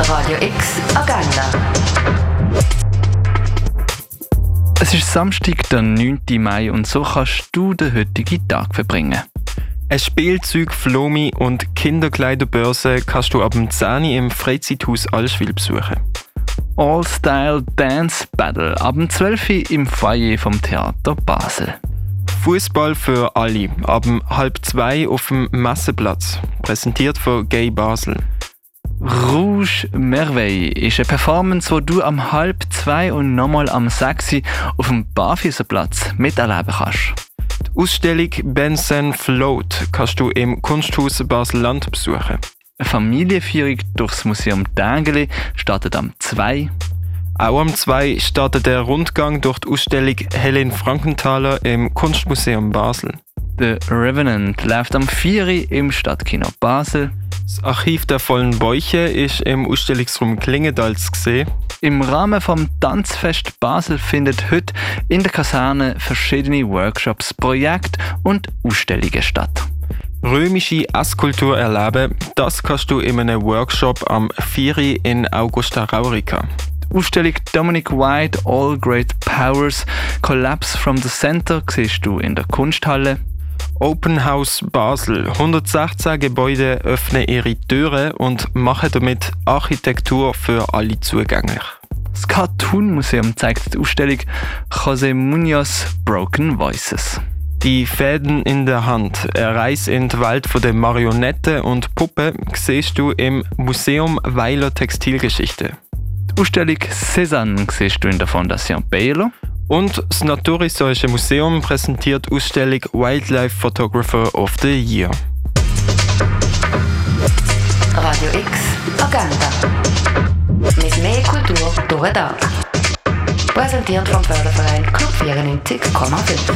Radio X Agenda. Es ist Samstag, der 9. Mai und so kannst du den heutigen Tag verbringen. Eine Spielzeug-Flomi- und Kinderkleiderbörse kannst du ab dem 10 Uhr im Freizeithaus Allschwil besuchen. All-Style Dance Battle ab dem 12 Uhr im Foyer vom Theater Basel. Fußball für alle ab dem 1:30 auf dem Messeplatz, präsentiert von Gay Basel. Rouge Merveille ist eine Performance, wo du am 1:30 und nochmal am 6 Uhr auf dem Barfüßerplatz miterleben kannst. Die Ausstellung Benson Float kannst du im Kunsthaus Basel-Land besuchen. Eine Familienführung durchs Museum Dengeli startet am 2. Auch am 2 startet der Rundgang durch die Ausstellung Helen Frankenthaler im Kunstmuseum Basel. The Revenant läuft am 4 Uhr im Stadtkino Basel. Das Archiv der vollen Bäuche ist im Ausstellungsraum Klingendal zu sehen. Im Rahmen vom Tanzfest Basel findet heute in der Kaserne verschiedene Workshops, Projekte und Ausstellungen statt. Römische Esskultur erleben, das kannst du in einem Workshop am 4 Uhr in Augusta Raurica. Die Ausstellung Dominic White All Great Powers Collapse from the Center siehst du in der Kunsthalle. Open House Basel. 116 Gebäude öffnen ihre Türen und machen damit Architektur für alle zugänglich. Das Cartoon Museum zeigt die Ausstellung José Muñoz Broken Voices. Die Fäden in der Hand. Eine Reise in die Welt der Marionetten und Puppen siehst du im Museum Weiler Textilgeschichte. Die Ausstellung Cézanne siehst du in der Fondation Baylor. Und das Naturhistorische Museum präsentiert die Ausstellung Wildlife Photographer of the Year. Radio X Agenda. Mit mehr Kultur durch den Tag. Präsentiert vom Förderverein Club 94,5.